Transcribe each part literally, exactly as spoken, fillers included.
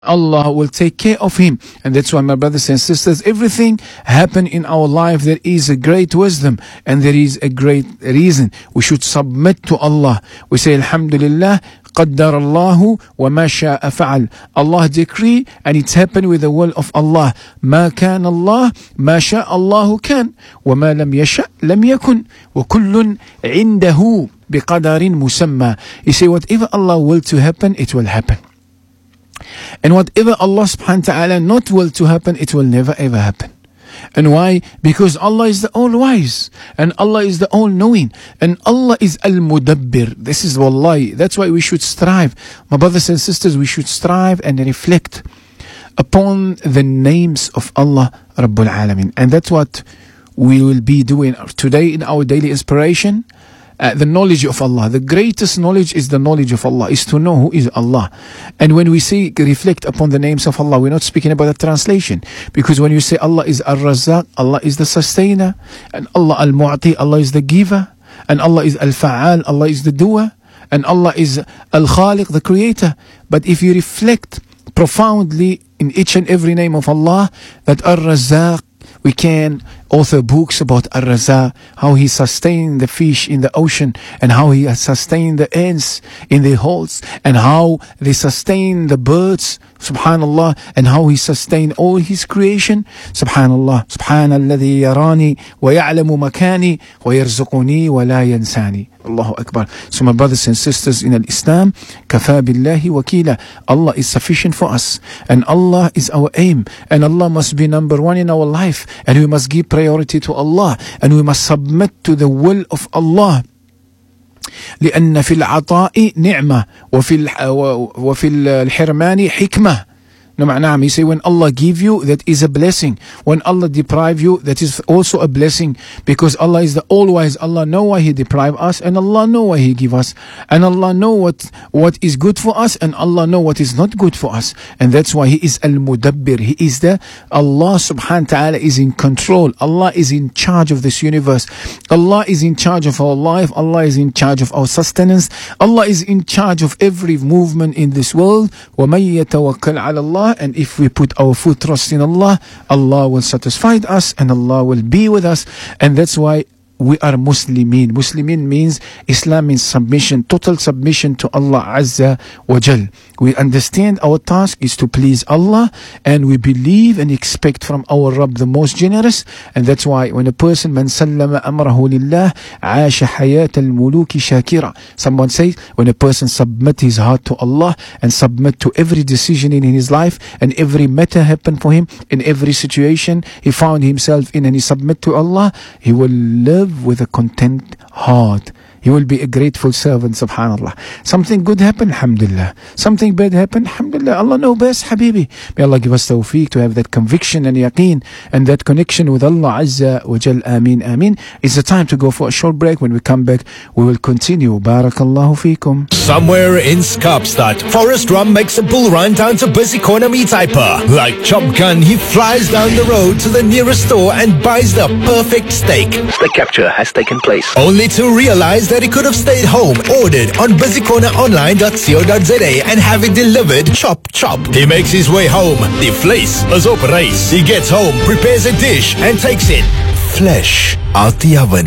Allah will take care of him. And that's why, my brothers and sisters, everything happen in our life, there is a great wisdom and there is a great reason. We should submit to Allah. We say, Alhamdulillah, قدر الله وما شاء فعل. Allah decree and it's happened with the will of Allah. ما كان الله ما شاء الله كان وما لم يشاء لم يكن وكل عنده بقدر مسمى. You say, whatever Allah will to happen, it will happen. And whatever Allah subhanahu wa ta'ala not will to happen, it will never ever happen. And why? Because Allah is the all-wise and Allah is the all-knowing and Allah is al-mudabbir. This is wallahi. That's why we should strive. My brothers and sisters, we should strive and reflect upon the names of Allah Rabbul Alamin. And that's what we will be doing today in our daily inspiration. Uh, the knowledge of Allah. The greatest knowledge is the knowledge of Allah, is to know who is Allah. And when we say reflect upon the names of Allah, we're not speaking about the translation. Because when you say Allah is Al-Razzaq, Allah is the sustainer. And Allah Al-Mu'ti, Allah is the giver. And Allah is Al-Fa'al, Allah is the doer. And Allah is Al-Khaliq, the creator. But if you reflect profoundly in each and every name of Allah, that Al-Razzaq, we can author books about Ar-Razzaq, how he sustained the fish in the ocean and how he has sustained the ants in their holes and how they sustain the birds, subhanallah, and how he sustained all his creation, subhanallah. Subhanalladhi yarani wa ya'lamu makani wa yarzuquni wa la yansani. Allahu Akbar. So my brothers and sisters in Islam, kafa billahi wakila. Allah is sufficient for us and Allah is our aim and Allah must be number one in our life and we must give priority to Allah and we must submit to the will of Allah. لأن في العطاء نعمة وفي وفي الحرمان حكمة. No, نعم. You say when Allah give you, that is a blessing. When Allah deprive you, that is also a blessing. Because Allah is the all-wise. Allah know why He deprive us, and Allah know why He give us. And Allah know what, what is good for us, and Allah know what is not good for us. And that's why He is Al-Mudabbir. He is the, Allah subhanahu wa ta'ala is in control. Allah is in charge of this universe. Allah is in charge of our life. Allah is in charge of our sustenance. Allah is in charge of every movement in this world. وَمَن يَتَوَكَّلْ عَلَى اللَّهِ. And if we put our full trust in Allah, Allah will satisfy us and Allah will be with us. And that's why we are Muslimin. Muslimin means, Islam means submission, total submission to Allah Azza wa Jal. We understand our task is to please Allah and we believe and expect from our Rabb the most generous. And that's why when a person, man sallama amrahu lillah, aasha hayat al-muluki shakira. Someone says, when a person submit his heart to Allah and submit to every decision in his life and every matter happen for him, in every situation he found himself in and he submit to Allah, he will live with a content heart. He will be a grateful servant, subhanallah. Something good happened, alhamdulillah. Something bad happened, alhamdulillah. Allah knows best, habibi. May Allah give us tawfiq to have that conviction and yaqeen and that connection with Allah Azza wa Jal. Ameen, ameen. It's the time to go for a short break. When we come back, we will continue. Barakallahu feekum. Somewhere in Skopstad, Forrest Rum makes a bull run down to Busy Corner Meat Hyper. Like Chop Gun, he flies down the road to the nearest store and buys the perfect steak. The capture has taken place. Only to realize that he could have stayed home, ordered on busy corner online dot co dot za and have it delivered chop chop. He makes his way home. The vlees is op reis. He gets home, prepares a dish and takes it flesh out the oven.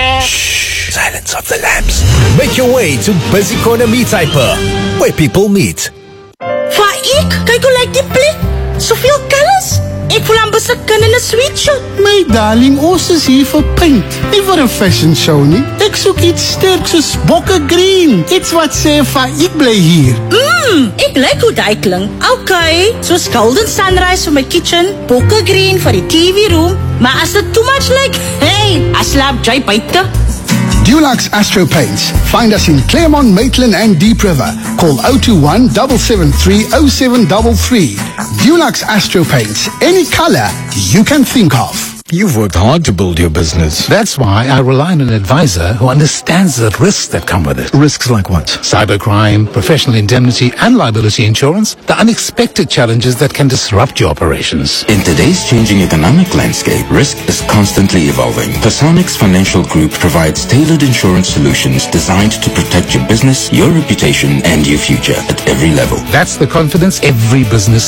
Shh, silence of the lambs. Make your way to Busy Corner Meat Hyper, where people meet. Faik, kijk hoe lijkt die plek. Zoveel colors. Ik voel aan besukken in een sweatshirt. My darling, ons is hier vir paint. Nie vir 'n fashion show nie. Ek soek iets sterk soos bokke green. Iets wat sê van ek bly hier. Mmm, ek like hoe daai klink. Okay, soos golden sunrise vir my kitchen, bokke green vir die T V room. Maar as dit too much like, hey, I slaap jy buite. Dulux Astro Paints. Find us in Claremont, Maitland and Deep River. Call zero two one, seven seven three, zero seven three three. Dulux Astro Paints. Any color you can think of. You've worked hard to build your business. That's why I rely on an advisor who understands the risks that come with it. Risks like what? Cybercrime, professional indemnity and liability insurance, the unexpected challenges that can disrupt your operations. In today's changing economic landscape, risk is constantly evolving. Personix Financial Group provides tailored insurance solutions designed to protect your business, your reputation, and your future at every level. That's the confidence every business